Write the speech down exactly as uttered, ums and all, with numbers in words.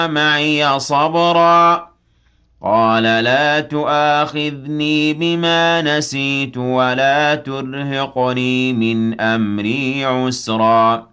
معي صبرا قال لا تؤاخذني بما نسيت ولا ترهقني من أمري عسرا